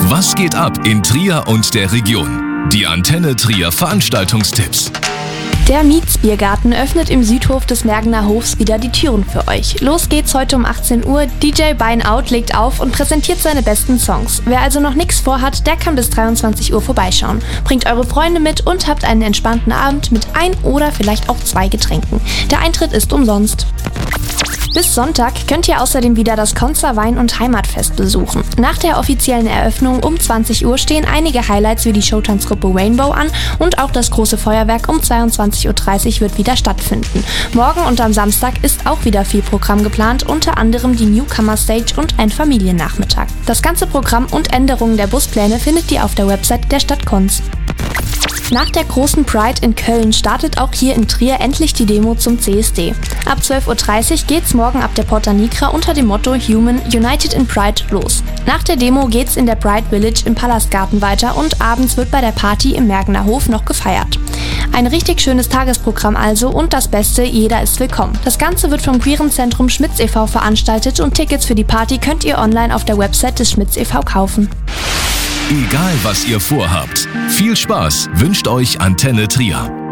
Was geht ab in Trier und der Region? Die Antenne Trier Veranstaltungstipps. Der Mietz-Biergarten öffnet im Südhof des Mergener Hofs wieder die Türen für euch. Los geht's heute um 18 Uhr. DJ Bine Out legt auf und präsentiert seine besten Songs. Wer also noch nichts vorhat, der kann bis 23 Uhr vorbeischauen. Bringt eure Freunde mit und habt einen entspannten Abend mit ein oder vielleicht auch 2 Getränken. Der Eintritt ist umsonst. Bis Sonntag könnt ihr außerdem wieder das Konzer Wein- und Heimatfest besuchen. Nach der offiziellen Eröffnung um 20 Uhr stehen einige Highlights wie die Showtanzgruppe Rainbow an und auch das große Feuerwerk um 22.30 Uhr wird wieder stattfinden. Morgen und am Samstag ist auch wieder viel Programm geplant, unter anderem die Newcomer Stage und ein Familiennachmittag. Das ganze Programm und Änderungen der Buspläne findet ihr auf der Website der Stadt Konz. Nach der großen Pride in Köln startet auch hier in Trier endlich die Demo zum CSD. Ab 12.30 Uhr geht's morgen ab der Porta Nigra unter dem Motto Human United in Pride los. Nach der Demo geht's in der Pride Village im Palastgarten weiter und abends wird bei der Party im Mergener Hof noch gefeiert. Ein richtig schönes Tagesprogramm also und das Beste, jeder ist willkommen. Das Ganze wird vom Queeren Zentrum Schmitz e.V. veranstaltet und Tickets für die Party könnt ihr online auf der Website des Schmitz e.V. kaufen. Egal was ihr vorhabt, viel Spaß wünscht euch Antenne Trier.